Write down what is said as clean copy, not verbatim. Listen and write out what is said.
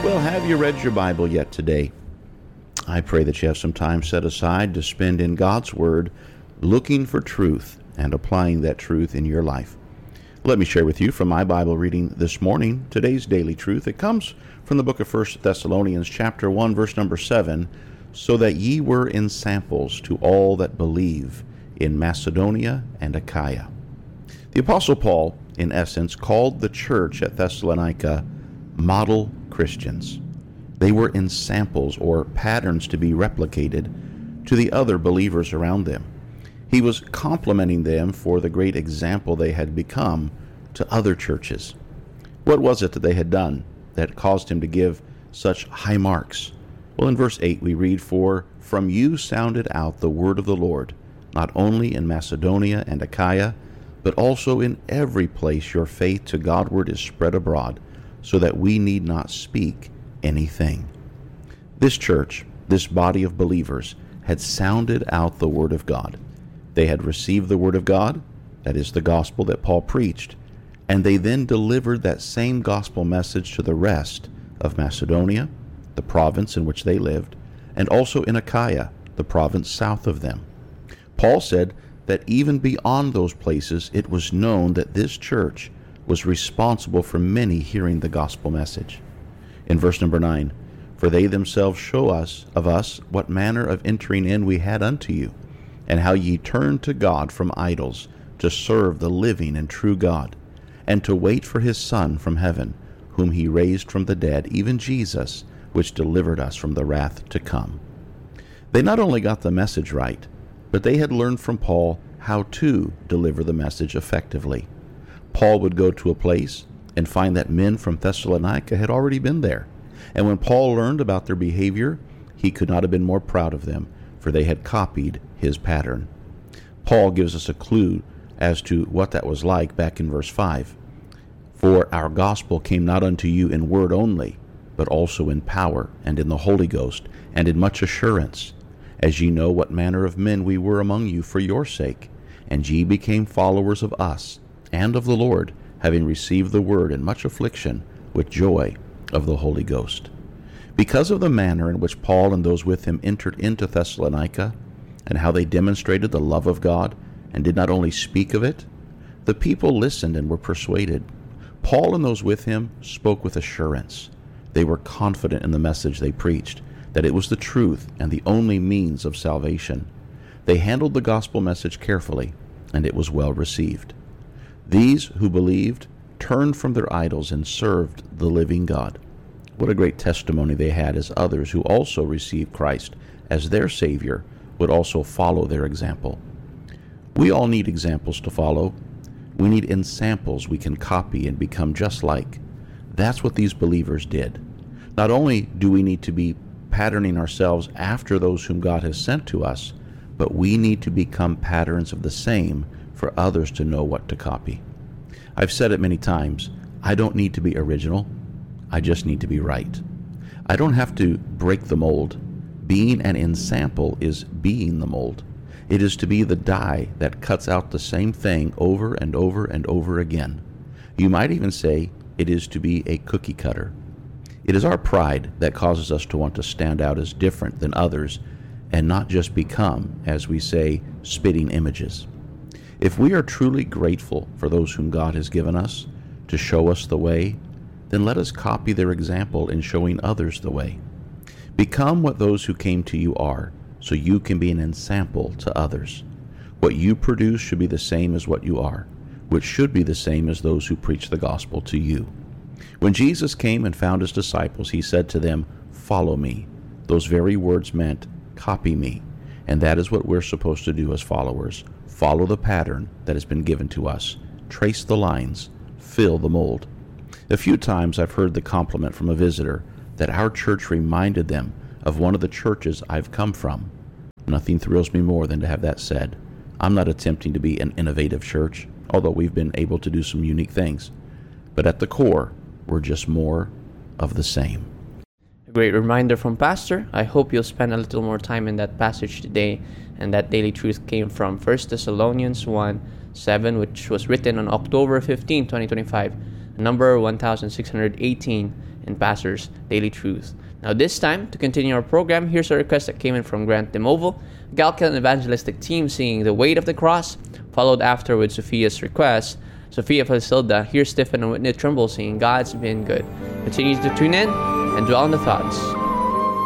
Well, have you read your Bible yet today? I pray that you have some time set aside to spend in God's Word, looking for truth and applying that truth in your life. Let me share with you from my Bible reading this morning, today's daily truth. It comes from the book of 1 Thessalonians chapter 1, verse number 7, so that ye were in samples to all that believe in Macedonia and Achaia. The Apostle Paul, in essence, called the church at Thessalonica model Christians. They were in samples or patterns to be replicated to the other believers around them. He was complimenting them for the great example they had become to other churches. What was it that they had done that caused him to give such high marks? Well, in verse 8 we read, "For from you sounded out the word of the Lord, not only in Macedonia and Achaia, but also in every place your faith to Godward is spread abroad, so that we need not speak anything." This church, this body of believers, had sounded out the word of God. They had received the word of God, that is the gospel that Paul preached, and they then delivered that same gospel message to the rest of Macedonia, the province in which they lived, and also in Achaia, the province south of them. Paul said that even beyond those places, it was known that this church was responsible for many hearing the gospel message. In verse number 9, "For they themselves show us what manner of entering in we had unto you, and how ye turned to God from idols to serve the living and true God, and to wait for his Son from heaven, whom he raised from the dead, even Jesus, which delivered us from the wrath to come." They not only got the message right, but they had learned from Paul how to deliver the message effectively. Paul would go to a place and find that men from Thessalonica had already been there. And when Paul learned about their behavior, he could not have been more proud of them, for they had copied his pattern. Paul gives us a clue as to what that was like back in verse 5. "For our gospel came not unto you in word only, but also in power, and in the Holy Ghost, and in much assurance, as ye know what manner of men we were among you for your sake, and ye became followers of us, and of the Lord, having received the word in much affliction, with joy of the Holy Ghost." Because of the manner in which Paul and those with him entered into Thessalonica, and how they demonstrated the love of God, and did not only speak of it, the people listened and were persuaded. Paul and those with him spoke with assurance. They were confident in the message they preached, that it was the truth and the only means of salvation. They handled the gospel message carefully, and it was well received. These who believed turned from their idols and served the living God. What a great testimony they had as others who also received Christ as their Savior would also follow their example. We all need examples to follow. We need ensamples we can copy and become just like. That's what these believers did. Not only do we need to be patterning ourselves after those whom God has sent to us, but we need to become patterns of the same for others to know what to copy. I've said it many times, I don't need to be original, I just need to be right. I don't have to break the mold. Being an ensample is being the mold. It is to be the die that cuts out the same thing over and over and over again. You might even say it is to be a cookie cutter. It is our pride that causes us to want to stand out as different than others and not just become, as we say, spitting images. If we are truly grateful for those whom God has given us to show us the way, then let us copy their example in showing others the way. Become what those who came to you are, so you can be an ensample to others. What you produce should be the same as what you are, which should be the same as those who preach the gospel to you. When Jesus came and found his disciples, he said to them, "Follow me." Those very words meant, copy me. And that is what we're supposed to do as followers. Follow the pattern that has been given to us. Trace the lines. Fill the mold. A few times I've heard the compliment from a visitor that our church reminded them of one of the churches I've come from. Nothing thrills me more than to have that said. I'm not attempting to be an innovative church, although we've been able to do some unique things. But at the core, we're just more of the same. A great reminder from Pastor. I hope you'll spend a little more time in that passage today. And that daily truth came from 1 Thessalonians 1:7, which was written on October 15, 2025, number 1618, in Pastor's Daily Truth. Now this time, to continue our program, here's a request that came in from Grant Demovo, Galcan Evangelistic Team singing The Weight of the Cross, followed after with Sophia's request, Sophia Facilda, here's Stephen and Whitney Trimble singing God's Been Good. Continue to tune in and dwell on the thoughts